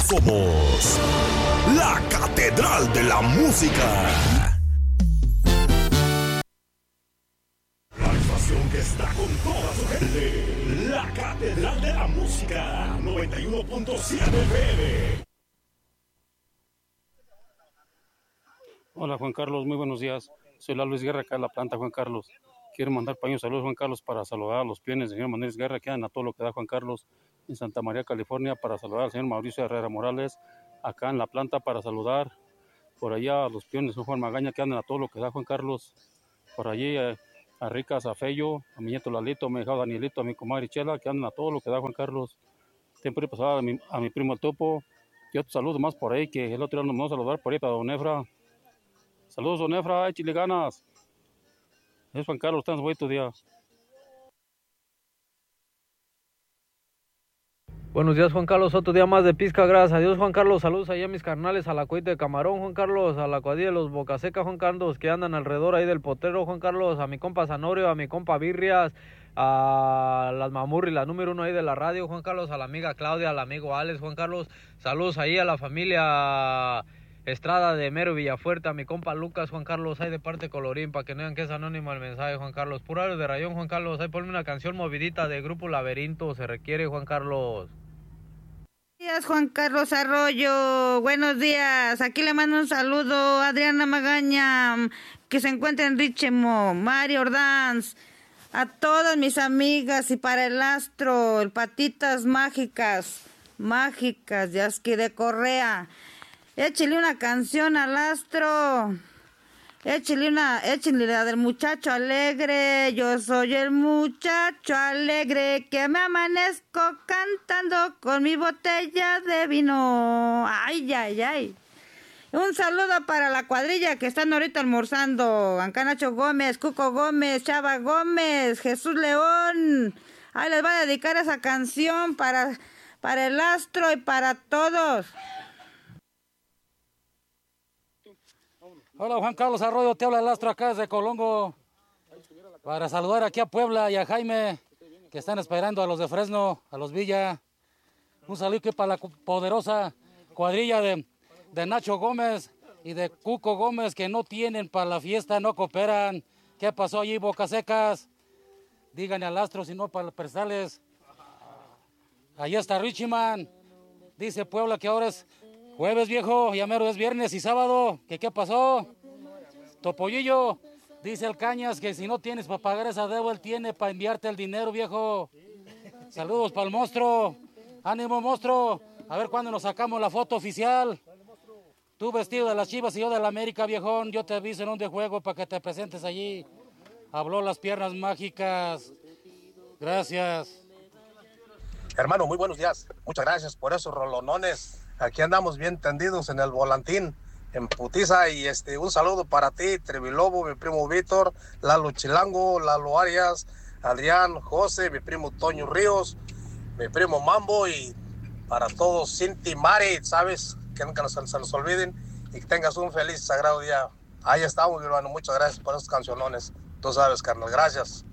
somos la Catedral de la Música. La estación que está con toda su gente. La Catedral de la Música. 91.7 FM. Hola Juan Carlos, muy buenos días. Soy la Luis Guerra acá en la planta, Juan Carlos. Quiero mandar paños saludos, Juan Carlos, para saludar a los piones del señor Manuel Guerra, que andan a todo lo que da Juan Carlos en Santa María, California, para saludar al señor Mauricio Herrera Morales, acá en la planta, para saludar por allá a los piones, Juan Magaña, que andan a todo lo que da Juan Carlos, por allí a Ricas, a Fello, a mi nieto Lalito, a mi hija Danielito, a mi comadre Chela, que andan a todo lo que da Juan Carlos. Siempre pasaba a mi primo el Topo, y otro saludo más por ahí, que el otro día nos vamos a saludar por ahí para Don Efra. Saludos, Don Efra, ay, chile ganas. Es Juan Carlos, tan bonito día. Buenos días, Juan Carlos, otro día más de pizca, gracias a Dios, Juan Carlos. Saludos ahí a mis carnales, a la cuita de camarón, Juan Carlos, a la cuadrilla de los Bocaseca, Juan Carlos, que andan alrededor ahí del potero, Juan Carlos, a mi compa Zanorio, a mi compa Birrias, a las Mamurri, la número 1 ahí de la radio, Juan Carlos, a la amiga Claudia, al amigo Alex, Juan Carlos. Saludos ahí a la familia Estrada de Mero Villafuerte, a mi compa Lucas, Juan Carlos, ahí de parte Colorín, para que no vean que es anónimo el mensaje, Juan Carlos. Puro de rayón, Juan Carlos, ahí ponme una canción movidita de Grupo Laberinto, se requiere, Juan Carlos. Buenos días, Juan Carlos Arroyo, buenos días, aquí le mando un saludo a Adriana Magaña, que se encuentra en Richemo, Mario Ordanz, a todas mis amigas y para el astro, el Patitas Mágicas, de Asqui de Correa. Échale una canción al astro. Échale la del muchacho alegre. Yo soy el muchacho alegre que me amanezco cantando con mi botella de vino. Ay, ay, ay. Un saludo para la cuadrilla que están ahorita almorzando. Ancanacho Gómez, Cuco Gómez, Chava Gómez, Jesús León. Ahí les voy a dedicar esa canción para el astro y para todos. Hola Juan Carlos Arroyo, te habla el astro acá desde Colongo para saludar aquí a Puebla y a Jaime, que están esperando a los de Fresno, a los Villa. Un saludo que para la poderosa cuadrilla de Nacho Gómez y de Cuco Gómez, que no tienen para la fiesta, no cooperan. ¿Qué pasó allí, Bocasecas? Díganle al astro, si no para prestarles. Allá está Richiman, dice Puebla que ahora es jueves, viejo, ya mero es viernes y sábado. ¿Qué pasó? Topollillo, dice el Cañas que si no tienes para pagar esa deuda, él tiene para enviarte el dinero, viejo. Saludos para el monstruo. Ánimo, monstruo. A ver cuándo nos sacamos la foto oficial. Tú vestido de las Chivas y yo de la América, viejón. Yo te aviso en un de juego para que te presentes allí. Habló las piernas mágicas. Gracias. Hermano, muy buenos días. Muchas gracias por esos rolonones. Aquí andamos bien tendidos en el volantín, en putiza, y un saludo para ti, Trevilobo, mi primo Víctor, Lalo Chilango, Lalo Arias, Adrián, José, mi primo Toño Ríos, mi primo Mambo, y para todos, Cinti, Mari, ¿sabes? Que nunca se nos olviden, y que tengas un feliz y sagrado día. Ahí estamos, mi hermano, muchas gracias por esos cancionones. Tú sabes, carnal, gracias.